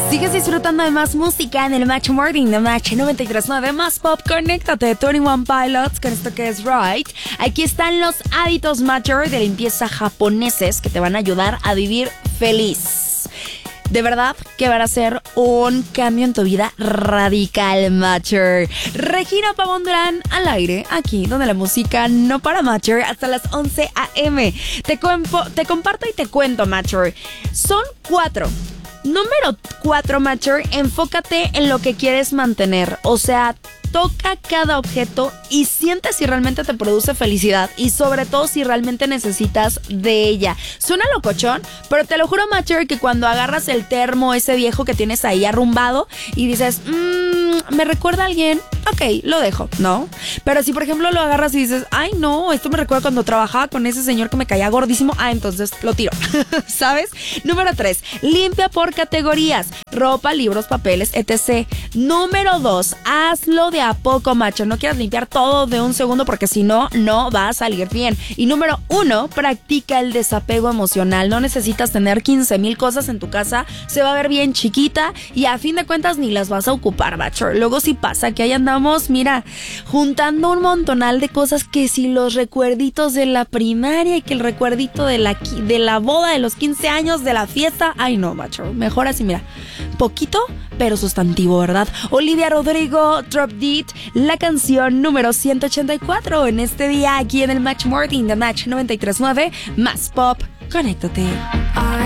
Sigues disfrutando de más música en el Match Morning de Match 93.9 Más Pop. Conéctate, 21 Pilots, con esto que es Right. Aquí están los hábitos Matcher de limpieza japoneses que te van a ayudar a vivir feliz. De verdad que van a ser un cambio en tu vida radical, Matcher. Regina Pavón Durán al aire, aquí donde la música no para, Matcher, hasta las 11 a.m. Te comparto y te cuento, Matcher. Son 4. Número 4, Matcher, enfócate en lo que quieres mantener. O sea, toca cada objeto y siente si realmente te produce felicidad y sobre todo si realmente necesitas de ella. Suena locochón, pero te lo juro, Matcher, que cuando agarras el termo ese viejo que tienes ahí arrumbado y dices, me recuerda a alguien, ok, lo dejo, ¿no? Pero si por ejemplo lo agarras y dices, ay no, esto me recuerda cuando trabajaba con ese señor que me caía gordísimo, entonces lo tiro, ¿sabes? Número 3, limpia por categorías: ropa, libros, papeles, etc. Número 2, hazlo de a poco, macho. No quieras limpiar todo de un segundo porque si no, no va a salir bien. Y número 1, practica el desapego emocional. No necesitas tener 15,000 cosas en tu casa. Se va a ver bien chiquita y a fin de cuentas ni las vas a ocupar, macho. Luego sí pasa que ahí andamos, mira, juntando un montonal de cosas, que si los recuerditos de la primaria y que el recuerdito de la boda, de los 15 años, de la fiesta. Ay no, macho. Mejor así, mira. Poquito, pero sustantivo, ¿verdad? Olivia Rodrigo, Drop Dead, la canción número 184 en este día aquí en el Match Morning de Match 93.9 Más Pop. Conéctate.